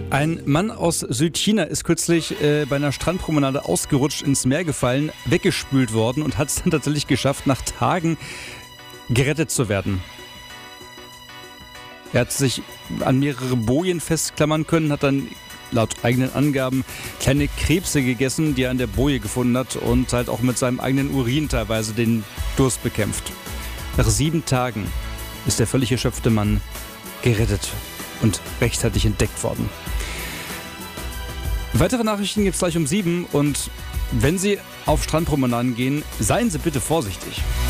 Ein Mann aus Südchina ist kürzlich bei einer Strandpromenade ausgerutscht, ins Meer gefallen, weggespült worden und hat es dann tatsächlich geschafft, nach Tagen gerettet zu werden. Er hat sich an mehrere Bojen festklammern können, hat dann laut eigenen Angaben kleine Krebse gegessen, die er an der Boje gefunden hat und halt auch mit seinem eigenen Urin teilweise den Durst bekämpft. Nach 7 Tagen ist der völlig erschöpfte Mann gerettet und rechtzeitig entdeckt worden. Weitere Nachrichten gibt es gleich um 7 und wenn Sie auf Strandpromenaden gehen, seien Sie bitte vorsichtig.